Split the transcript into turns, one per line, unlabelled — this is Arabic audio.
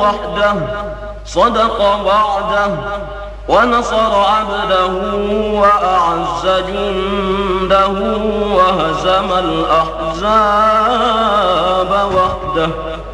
وحده صدق وعده ونصر عبده وأعز جنده وهزم الأحزاب وحده.